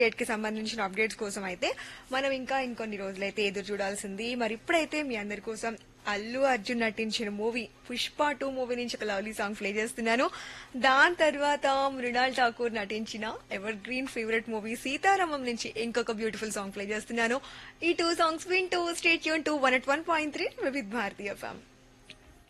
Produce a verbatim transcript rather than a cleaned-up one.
Date కి సంబంధించిన updates కోసం అయితే మనం ఇంకా ఇంకొన్ని రోజులైతే ఎదురు చూడాల్సింది. మరి ఇప్పుడైతే మీ అందరి కోసం అల్లు అర్జున్ నటించిన మూవీ పుష్ప టూ మూవీ నుంచి ఒక లవ్లీ సాంగ్ ప్లే చేస్తున్నాను. దాని తర్వాత మృణాల్ ఠాకూర్ నటించిన ever green favourite movie Sitaramam నుంచి ఇంకొక బ్యూటిఫుల్ సాంగ్ ప్లే చేస్తున్నాను. ఈ టూ సాంగ్స్ వింటూ stay tune to one at one point three with Bharatiya FM.